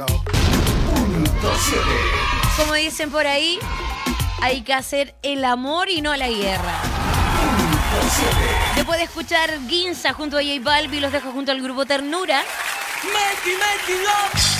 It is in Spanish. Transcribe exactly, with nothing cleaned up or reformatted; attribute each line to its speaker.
Speaker 1: Punto siete.
Speaker 2: Como dicen por ahí, hay que hacer el amor y no la guerra.
Speaker 1: Punto siete.
Speaker 2: Después de escuchar Ginza junto a J Balvin, los dejo junto al grupo Ternura.
Speaker 3: Making, making love.